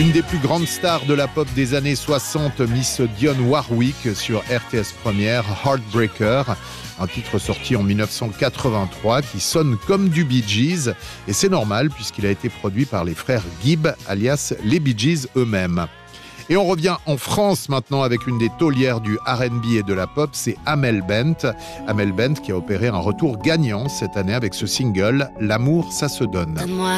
Une des plus grandes stars de la pop des années 60, Miss Dionne Warwick sur RTS Première, Heartbreaker, un titre sorti en 1983 qui sonne comme du Bee Gees, et c'est normal puisqu'il a été produit par les frères Gibb, alias les Bee Gees eux-mêmes. Et on revient en France maintenant avec une des taulières du R&B et de la pop, c'est Amel Bent. Amel Bent qui a opéré un retour gagnant cette année avec ce single « L'amour, ça se donne ».